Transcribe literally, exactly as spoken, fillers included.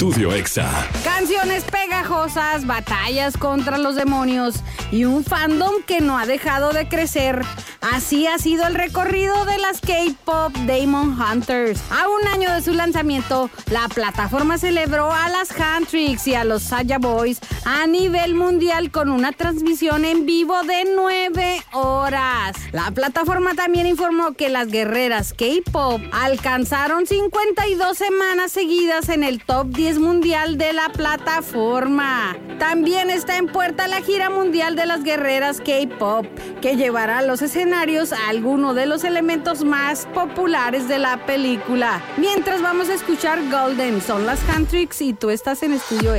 Estudio Exa. Canciones pegajosas, batallas contra los demonios y un fandom que no ha dejado de crecer. Así ha sido el recorrido de las K-Pop Demon Hunters. A un año de su lanzamiento, la plataforma celebró a las Huntrix y a los Saya Boys a nivel mundial con una transmisión en vivo de nueve horas. La plataforma también informó que las guerreras K-Pop alcanzaron cincuenta y dos semanas seguidas en el top diez mundial de la plataforma. También está en puerta la gira mundial de las guerreras K-Pop, que llevará a los escenarios a algunos de los elementos más populares de la película. Mientras vamos a escuchar Golden, son las Huntrix y tú estás en Estudio